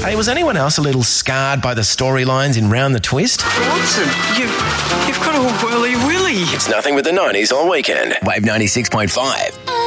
Hey, was anyone else a little scarred by the storylines in Round the Twist? Watson, you've got a whirly willy. It's nothing but the 90s all weekend. Wave 96.5.